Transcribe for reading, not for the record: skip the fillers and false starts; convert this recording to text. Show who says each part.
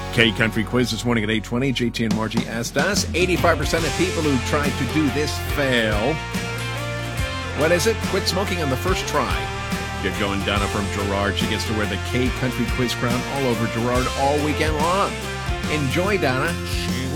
Speaker 1: K Country Quiz this morning at 8:20. JT and Margie asked us, 85% of people who tried to do this fail. What is it? Quit smoking on the first try. Get going, Donna from Girard. She gets to wear the K Country Quiz crown all over Girard all weekend long. Enjoy, Donna.